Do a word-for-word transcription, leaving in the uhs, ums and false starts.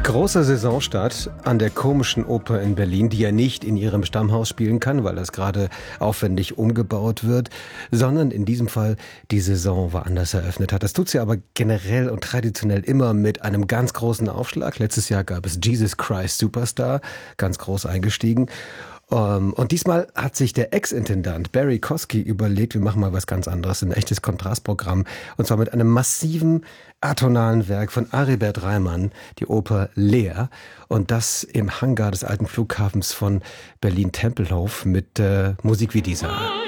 Großer Saisonstart an der Komischen Oper in Berlin, die ja nicht in ihrem Stammhaus spielen kann, weil das gerade aufwendig umgebaut wird, sondern in diesem Fall die Saison woanders eröffnet hat. Das tut sie aber generell und traditionell immer mit einem ganz großen Aufschlag. Letztes Jahr gab es Jesus Christ Superstar, ganz groß eingestiegen. Um, und diesmal hat sich der Ex-Intendant Barry Kosky überlegt, wir machen mal was ganz anderes, ein echtes Kontrastprogramm. Und zwar mit einem massiven atonalen Werk von Aribert Reimann, die Oper Leer. Und das im Hangar des alten Flughafens von Berlin-Tempelhof mit äh, Musik wie dieser.